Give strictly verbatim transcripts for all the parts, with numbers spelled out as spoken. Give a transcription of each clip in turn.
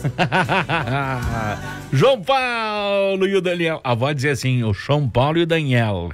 João Paulo e o Daniel. A avó dizia assim, o João Paulo e o Daniel.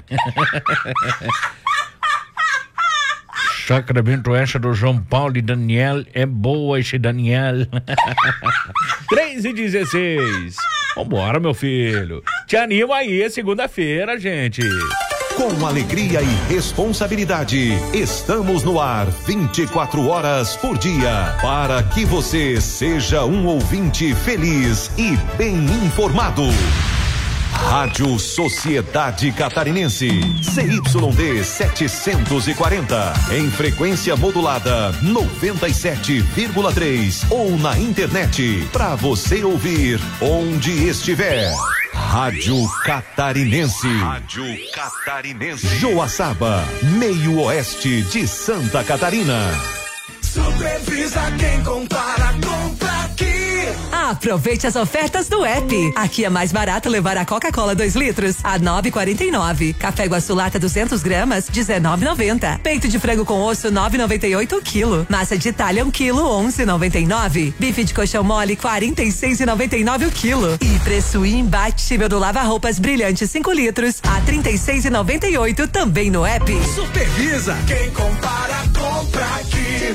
Sacramento, essa do João Paulo e Daniel é boa, esse Daniel. três e dezesseis. Vambora, meu filho. Te anima aí, é segunda-feira, gente. Com alegria e responsabilidade, estamos no ar vinte e quatro horas por dia, para que você seja um ouvinte feliz e bem informado. Rádio Sociedade Catarinense, C Y D setecentos e quarenta, em frequência modulada noventa e sete vírgula três ou na internet, para você ouvir onde estiver. Rádio Catarinense. Rádio Catarinense. Joaçaba, meio oeste de Santa Catarina. Supervisa quem compara, compra aqui. Aproveite as ofertas do app. Aqui é mais barato levar a Coca-Cola dois litros a nove e quarenta e nove. Café Iguaçu Lata duzentos gramas, dezenove e noventa. Peito de frango com osso, nove e noventa e oito o quilo. Massa de Itália um quilo, onze e noventa e nove. Bife de colchão mole, quarenta e seis e noventa e nove o quilo. E preço imbatível do lava-roupas brilhante cinco litros a trinta e seis e noventa e oito também no app. Supervisa quem compara, compra aqui.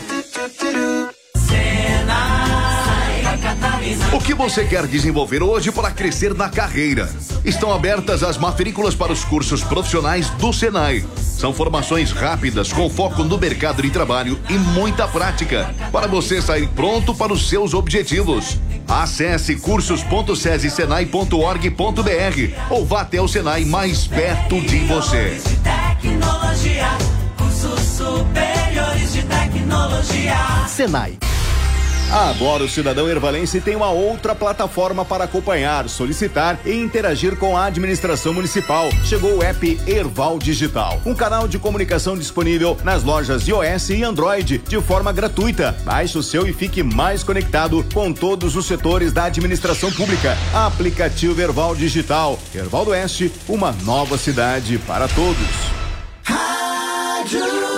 O que você quer desenvolver hoje para crescer na carreira? Estão abertas as matrículas para os cursos profissionais do Senai. São formações rápidas com foco no mercado de trabalho e muita prática para você sair pronto para os seus objetivos. Acesse cursos ponto sesi senai ponto org ponto br ou vá até o Senai mais perto de você. Tecnologia, cursos superiores de tecnologia. Senai. Agora o cidadão ervalense tem uma outra plataforma para acompanhar, solicitar e interagir com a administração municipal. Chegou o app Erval Digital, um canal de comunicação disponível nas lojas iOS e Android de forma gratuita. Baixe o seu e fique mais conectado com todos os setores da administração pública. Aplicativo Erval Digital. Erval do Oeste, uma nova cidade para todos. Rádio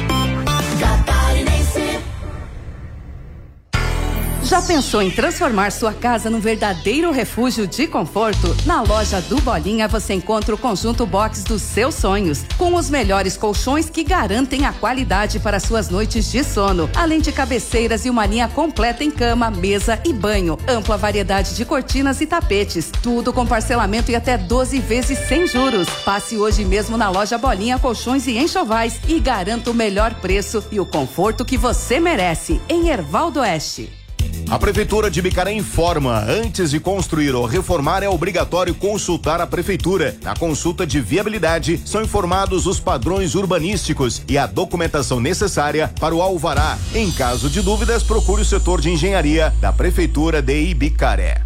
Já pensou em transformar sua casa num verdadeiro refúgio de conforto? Na loja do Bolinha você encontra o conjunto box dos seus sonhos, com os melhores colchões que garantem a qualidade para suas noites de sono, além de cabeceiras e uma linha completa em cama, mesa e banho, ampla variedade de cortinas e tapetes, tudo com parcelamento e até doze vezes sem juros. Passe hoje mesmo na loja Bolinha Colchões e Enxovais e garanta o melhor preço e o conforto que você merece, em Erval do Oeste. A Prefeitura de Bicaré informa, antes de construir ou reformar é obrigatório consultar a Prefeitura. Na consulta de viabilidade são informados os padrões urbanísticos e a documentação necessária para o alvará. Em caso de dúvidas, procure o setor de engenharia da Prefeitura de Ibicaré.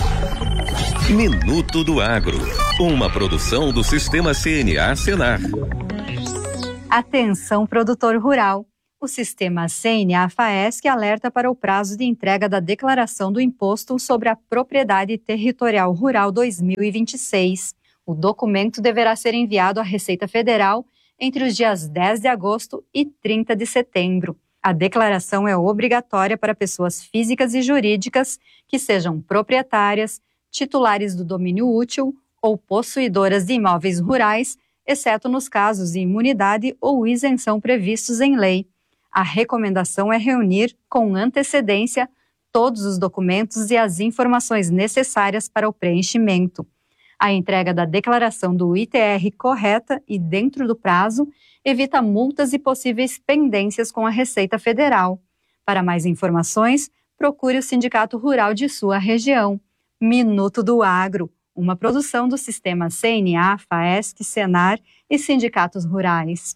Minuto do Agro, uma produção do Sistema C N A Senar. Atenção, produtor rural. O Sistema C N A FAESC alerta para o prazo de entrega da declaração do Imposto sobre a Propriedade Territorial Rural dois mil e vinte e seis. O documento deverá ser enviado à Receita Federal entre os dias dez de agosto e trinta de setembro. A declaração é obrigatória para pessoas físicas e jurídicas que sejam proprietárias, titulares do domínio útil ou possuidoras de imóveis rurais, exceto nos casos de imunidade ou isenção previstos em lei. A recomendação é reunir com antecedência todos os documentos e as informações necessárias para o preenchimento. A entrega da declaração do I T R correta e dentro do prazo evita multas e possíveis pendências com a Receita Federal. Para mais informações, procure o Sindicato Rural de sua região. Minuto do Agro, uma produção do Sistema C N A, FAESC, Senar e sindicatos rurais.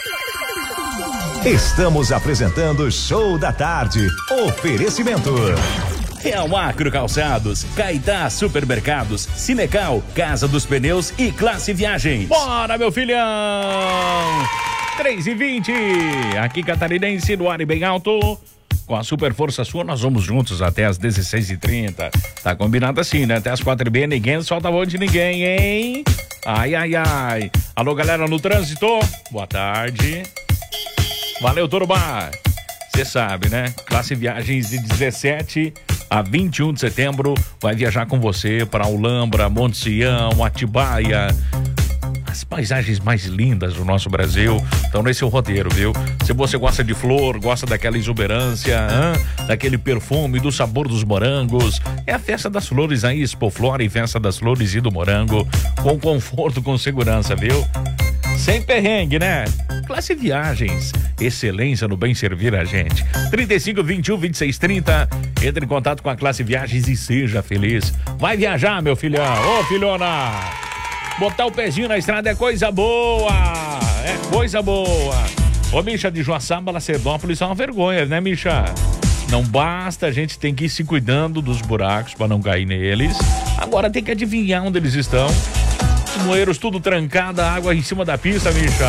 Estamos apresentando Show da Tarde. Oferecimento. Real Agro Calçados, Caetá Supermercados, Cimecal, Casa dos Pneus e Classe Viagens. Bora, meu filhão! três e vinte, aqui Catarinense, no ar e bem alto. Com a super força sua, nós vamos juntos até as dezesseis e trinta. Tá combinado assim, né? Até as quatro e meia, ninguém solta a voz de ninguém, hein? Ai, ai, ai. Alô, galera no trânsito, boa tarde. Valeu, Turma. Você sabe, né? Classe Viagens de dezessete a vinte e um de setembro, vai viajar com você para Ulambra, Monte Sião, Atibaia. As paisagens mais lindas do nosso Brasil estão nesse roteiro, viu? Se você gosta de flor, gosta daquela exuberância, hein? Daquele perfume, do sabor dos morangos, é a Festa das Flores aí, Expo Flora e Festa das Flores e do Morango, com conforto, com segurança, viu? Sem perrengue, né? Classe Viagens, excelência no bem servir a gente. trinta e cinco, vinte e um, vinte e seis, trinta. Entre em contato com a Classe Viagens e seja feliz. Vai viajar, meu filhão. Ô, filhona! Botar o pezinho na estrada é coisa boa. É coisa boa. Ô, Misha, de Joaçaba, Lacerdópolis, é uma vergonha, né, Misha? Não basta, a gente tem que ir se cuidando dos buracos para não cair neles. Agora tem que adivinhar onde eles estão. Os moeiros tudo trancado, a água em cima da pista, Misha.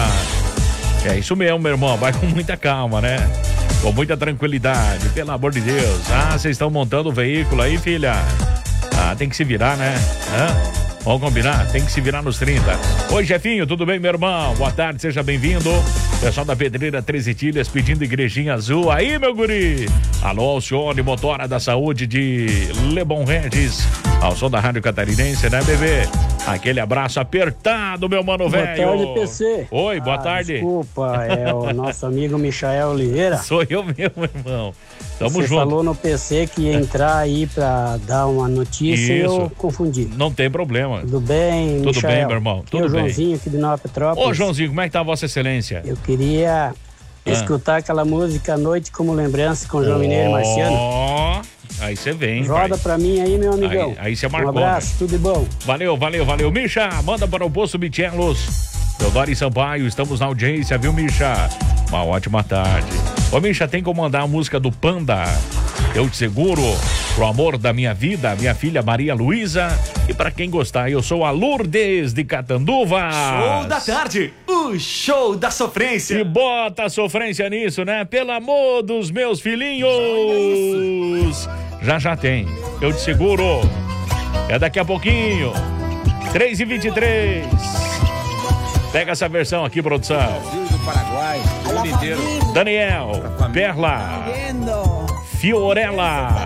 É isso mesmo, meu irmão. Vai com muita calma, né? Com muita tranquilidade, pelo amor de Deus. Ah, vocês estão montando o veículo aí, filha? Ah, tem que se virar, né? Hã? Vamos combinar? Tem que se virar nos trinta. Oi, Jefinho, tudo bem, meu irmão? Boa tarde, seja bem-vindo. Pessoal da Pedreira treze Tilhas pedindo Igrejinha Azul. Aí, meu guri. Alô, Alcione, motora da saúde de Lebon Regis. Ao som da Rádio Catarinense, né, bebê? Aquele abraço apertado, meu mano velho. Boa tarde, P C. Oi, boa ah, tarde. Desculpa, é o nosso amigo Michael Oliveira. Sou eu mesmo, irmão. Tamo Você junto. falou no P C que ia entrar aí pra dar uma notícia e eu confundi. Não tem problema. Tudo bem, Tudo Michael? bem, meu irmão. Aqui Tudo é o bem. Joãozinho aqui de Nova Petrópolis. Ô, Joãozinho, como é que tá a Vossa Excelência? Eu queria ah. escutar aquela música Noite como Lembrança com João oh. Mineiro e Marciano. Ó, aí você vem, Roda pai. pra mim aí, meu amigão. Aí você marcou. Um abraço, né? tudo de bom. Valeu, valeu, valeu. Misha, manda para o Poço Michelos. Teodoro e Sampaio, estamos na audiência, viu, Misha? Uma ótima tarde. Ô, Misha, tem como mandar a música do Panda? Eu te seguro, pro amor da minha vida, minha filha Maria Luísa. E pra quem gostar, eu sou a Lourdes de Catanduva. Show da tarde, o show da sofrência. E bota a sofrência nisso, né? Pelo amor dos meus filhinhos. Já já tem, eu te seguro. É daqui a pouquinho. três e vinte e três. Pega essa versão aqui, produção. Brasil do Paraguai, o mundo inteiro. Daniel, Perla, Fiorella,